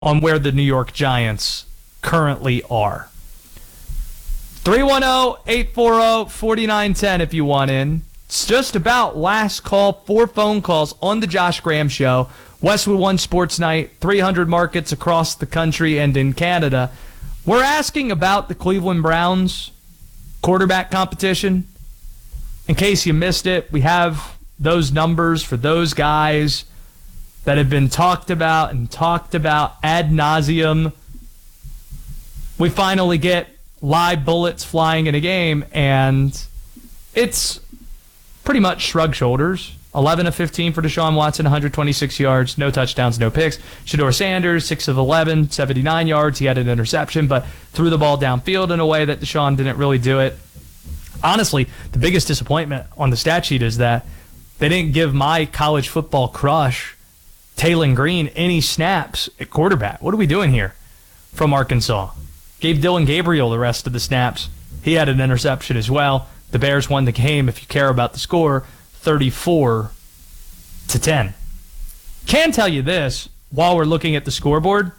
on where the New York Giants currently are. 310-840-4910 if you want in. It's just about last call, 4 phone calls on the Josh Graham Show. Westwood One Sports Night, 300 markets across the country and in Canada. We're asking about the Cleveland Browns quarterback competition. In case you missed it, we have those numbers for those guys that have been talked about ad nauseum. We finally get live bullets flying in a game, and it's pretty much shrug shoulders. 11 of 15 for Deshaun Watson, 126 yards, no touchdowns, no picks. Shedeur Sanders, 6 of 11, 79 yards. He had an interception, but threw the ball downfield in a way that Deshaun didn't really do it. Honestly, the biggest disappointment on the stat sheet is that they didn't give my college football crush, Taylon Green, any snaps at quarterback. What are we doing here from Arkansas? Gave Dylan Gabriel the rest of the snaps. He had an interception as well. The Bears won the game, if you care about the score, 34-10. Can tell you this, while we're looking at the scoreboard,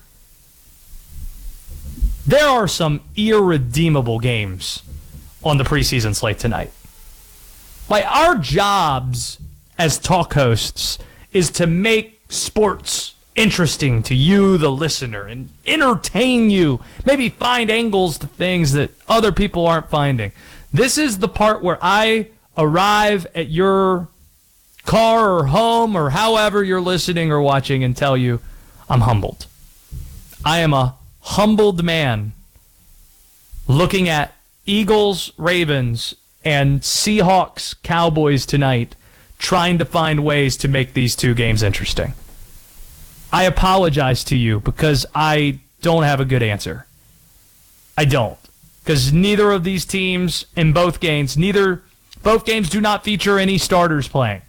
there are some irredeemable games on the preseason slate tonight. Like, our jobs as talk hosts is to make sports interesting to you, the listener, and entertain you. Maybe find angles to things that other people aren't finding. This is the part where I arrive at your car or home or however you're listening or watching and tell you I'm humbled. I am a humbled man looking at Eagles, Ravens, and Seahawks, Cowboys tonight, trying to find ways to make these two games interesting. I apologize to you because I don't have a good answer. I don't. Because neither of these teams in both games do not feature any starters playing.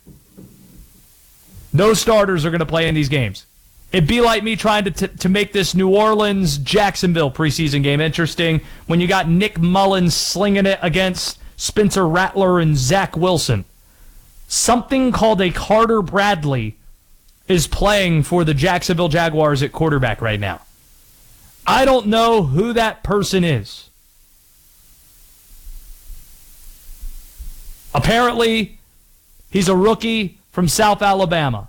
No starters are going to play in these games. It'd be like me trying to make this New Orleans-Jacksonville preseason game interesting when you got Nick Mullins slinging it against Spencer Rattler and Zach Wilson. Something called a Carter Bradley is playing for the Jacksonville Jaguars at quarterback right now. I don't know who that person is. Apparently, he's a rookie from South Alabama.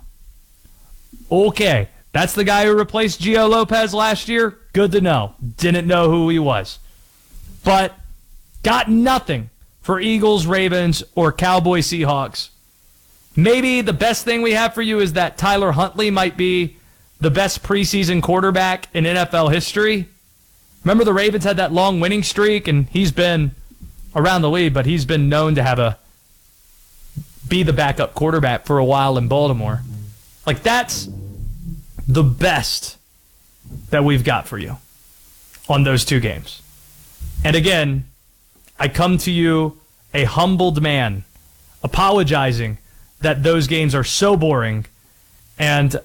Okay, that's the guy who replaced Gio Lopez last year. Good to know. Didn't know who he was. But got nothing for Eagles, Ravens, or Cowboy Seahawks. Maybe the best thing we have for you is that Tyler Huntley might be the best preseason quarterback in NFL history. Remember the Ravens had that long winning streak, and he's been around the league, but he's been known to be the backup quarterback for a while in Baltimore. Like, that's the best that we've got for you on those two games. And again, I come to you a humbled man, apologizing that those games are so boring, and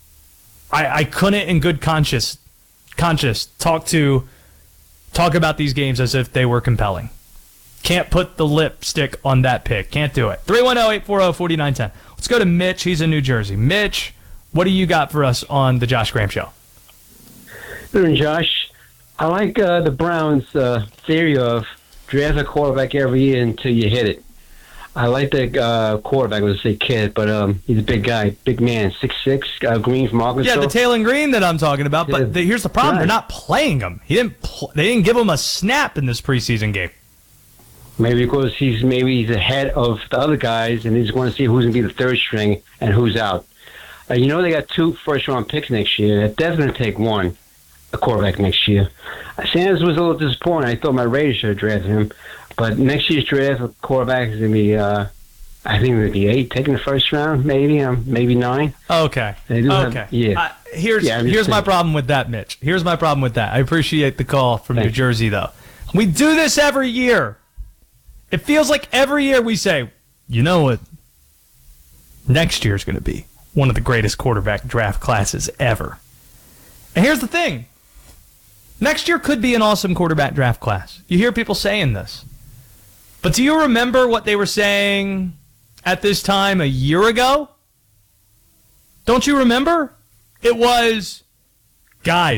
I couldn't in good conscience talk about these games as if they were compelling. Can't put the lipstick on that pick. Can't do it. 310-840-4910. Let's go to Mitch. He's in New Jersey. Mitch, what do you got for us on the Josh Graham Show? Good, Josh. I like the Browns' theory of draft a quarterback every year until you hit it. I like the quarterback. I was a kid, but he's a big guy, big man, 6'6", Green from Arkansas. Yeah, the Taylon Green that I'm talking about. But here's the problem: they're not playing him. They didn't give him a snap in this preseason game. Maybe because he's ahead of the other guys, and they just want to see who's going to be the third string and who's out. They got 2 first-round picks next year. They're definitely going to take a quarterback next year. Sanders was a little disappointed. I thought my Raiders should have drafted him. But next year's draft, quarterback is going to be, I think it would be 8, taking the first round, maybe 9. Okay. Here's my problem with that, Mitch. Here's my problem with that. I appreciate the call from New Jersey, though. We do this every year. It feels like every year we say, you know what? Next year's going to be one of the greatest quarterback draft classes ever. And here's the thing. Next year could be an awesome quarterback draft class. You hear people saying this. But do you remember what they were saying at this time a year ago? Don't you remember? It was Guys,